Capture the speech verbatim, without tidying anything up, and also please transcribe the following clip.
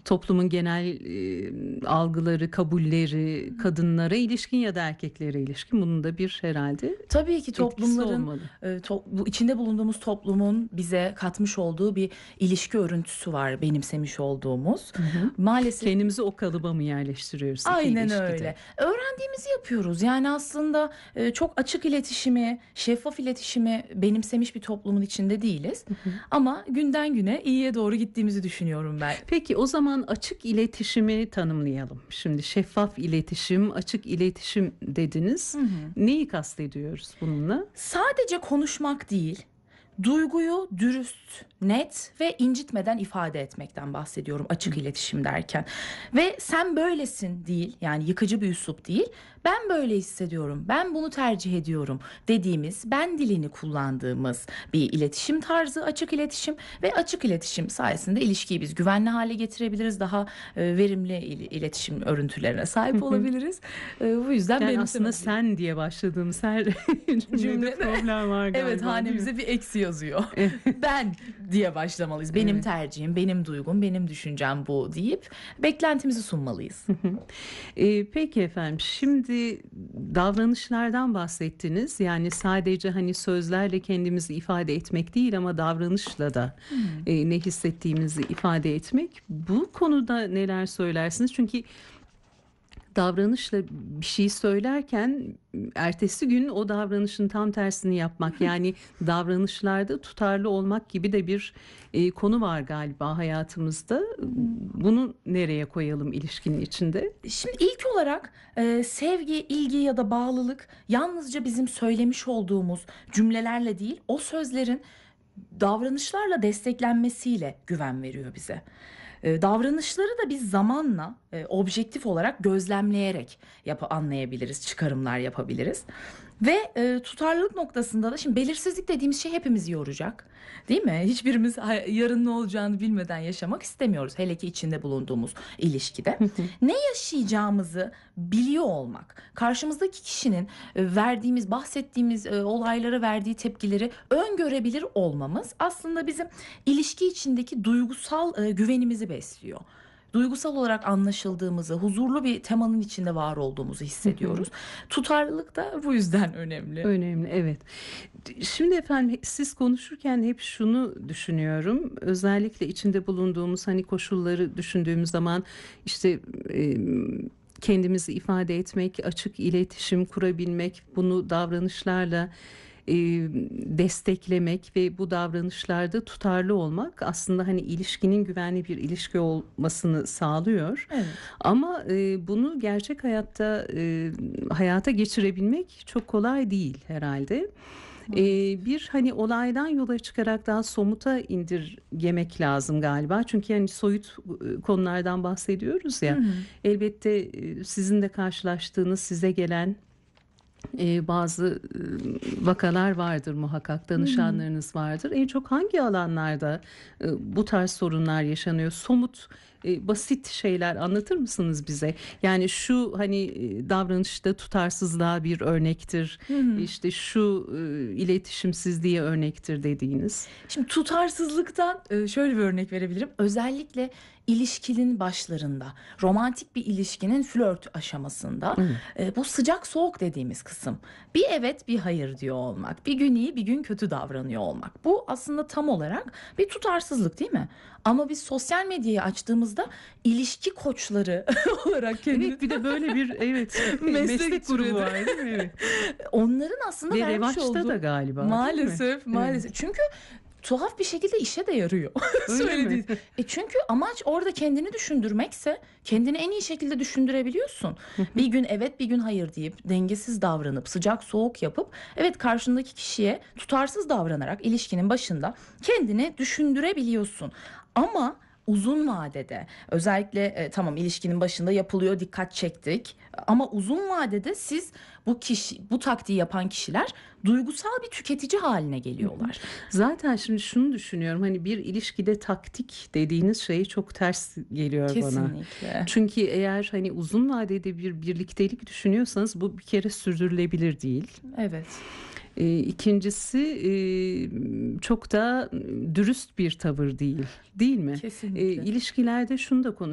toplumun genel e, algıları, kabulleri, kadınlara ilişkin ya da erkeklere ilişkin, bunun da bir herhalde Tabii ki etkisi toplumların, olmalı. e, to, bu içinde bulunduğumuz toplumun bize katmış olduğu bir ilişki örüntüsü var, benimsemiş olduğumuz. Hı hı. Maalesef Kendimizi o kalıba mı yerleştiriyoruz iki aynen ilişkide? öyle. Öğrendiğimizi yapıyoruz. Yani aslında e, çok açık iletişimi, şeffaf iletişimi benimsemiş bir toplumun içinde değiliz. Ama günden güne iyiye doğru gittiğimizi düşünüyorum ben. Peki o zaman açık iletişimi tanımlayalım. Şimdi şeffaf iletişim, açık iletişim dediniz. Hı hı. Neyi kastediyoruz bununla? Sadece konuşmak değil, duyguyu dürüst, net ve incitmeden ifade etmekten bahsediyorum açık iletişim derken. Ve sen böylesin değil, yani yıkıcı bir üslup değil, ben böyle hissediyorum, ben bunu tercih ediyorum dediğimiz, ben dilini kullandığımız bir iletişim tarzı açık iletişim. Ve açık iletişim sayesinde ilişkiyi biz güvenli hale getirebiliriz, daha e, verimli il- iletişim örüntülerine sahip olabiliriz. E, bu yüzden Yani benim aslında sen diye başladığımız her cümlede Cümlede- problem var galiba. Evet, değil mi? hanemize bir eksi yazıyor. Ben diye başlamalıyız. Benim Evet. tercihim, benim duygum, benim düşüncem bu deyip beklentimizi sunmalıyız. Ee, peki efendim, şimdi davranışlardan bahsettiniz. Yani sadece hani sözlerle kendimizi ifade etmek değil ama davranışla da e, ne hissettiğimizi ifade etmek. Bu konuda neler söylersiniz? Çünkü davranışla bir şey söylerken ertesi gün o davranışın tam tersini yapmak, yani davranışlarda tutarlı olmak gibi de bir e, konu var galiba hayatımızda. Bunu nereye koyalım ilişkinin içinde? Şimdi ilk olarak e, sevgi, ilgi ya da bağlılık yalnızca bizim söylemiş olduğumuz cümlelerle değil, o sözlerin davranışlarla desteklenmesiyle güven veriyor bize. E, davranışları da biz zamanla e, objektif olarak gözlemleyerek yap anlayabiliriz, çıkarımlar yapabiliriz. Ve e, tutarlılık noktasında da şimdi belirsizlik dediğimiz şey hepimizi yoracak. Değil mi? Hiçbirimiz hay- yarın ne olacağını bilmeden yaşamak istemiyoruz. Hele ki içinde bulunduğumuz ilişkide. Ne yaşayacağımızı biliyor olmak, karşımızdaki kişinin e, verdiğimiz, bahsettiğimiz e, olaylara verdiği tepkileri öngörebilir olmamız aslında bizim ilişki içindeki duygusal e, güvenimizi besliyor. Duygusal olarak anlaşıldığımızı, huzurlu bir temanın içinde var olduğumuzu hissediyoruz. Tutarlılık da bu yüzden önemli. Önemli, evet. Şimdi efendim, siz konuşurken hep şunu düşünüyorum. Özellikle içinde bulunduğumuz hani koşulları düşündüğümüz zaman işte e, kendimizi ifade etmek, açık iletişim kurabilmek, bunu davranışlarla e, desteklemek ve bu davranışlarda tutarlı olmak aslında hani ilişkinin güvenli bir ilişki olmasını sağlıyor. Evet. Ama e, bunu gerçek hayatta e, hayata geçirebilmek çok kolay değil herhalde. E, bir hani olaydan yola çıkarak daha somuta indirgemek lazım galiba. Çünkü yani soyut e, konulardan bahsediyoruz ya. Hı hı. Elbette e, sizin de karşılaştığınız, size gelen e, bazı e, vakalar vardır muhakkak, danışanlarınız vardır. En çok hangi alanlarda e, bu tarz sorunlar yaşanıyor? Somut, e, basit şeyler anlatır mısınız bize? Yani şu hani e, davranışta tutarsızlığa bir örnektir. Hı hı. İşte şu e, iletişimsizliğe örnektir dediğiniz. Şimdi tutarsızlıktan e, şöyle bir örnek verebilirim. Özellikle ilişkinin başlarında, romantik bir ilişkinin flört aşamasında e, bu sıcak soğuk dediğimiz kısım. Bir evet bir hayır diyor olmak. Bir gün iyi bir gün kötü davranıyor olmak. Bu aslında tam olarak bir tutarsızlık, değil mi? Ama biz sosyal medyayı açtığımızda ilişki koçları olarak kendini... Evet, bir de böyle bir evet Meslek meslek grubu türedi. var değil mi? Evet. Onların aslında Ve vermiş revaçta olduğu... da galiba, değil mi? Maalesef, maalesef. Çünkü tuhaf bir şekilde işe de yarıyor. Öyle mi? Söylediğiniz. E çünkü amaç orada kendini düşündürmekse kendini en iyi şekilde düşündürebiliyorsun. Bir gün evet bir gün hayır deyip dengesiz davranıp sıcak soğuk yapıp evet karşındaki kişiye tutarsız davranarak ilişkinin başında kendini düşündürebiliyorsun. Ama uzun vadede özellikle e, tamam ilişkinin başında yapılıyor, dikkat çektik, ama uzun vadede siz bu kişi bu taktiği yapan kişiler duygusal bir tüketici haline geliyorlar. Zaten şimdi şunu düşünüyorum, hani bir ilişkide taktik dediğiniz şey çok ters geliyor bana. Kesinlikle. Çünkü eğer hani uzun vadede bir birliktelik düşünüyorsanız bu bir kere sürdürülebilir değil. Evet. Ee, ikincisi e, çok da dürüst bir tavır değil, değil mi? Kesinlikle. Ee, ilişkilerde şunu da konuşuyoruz.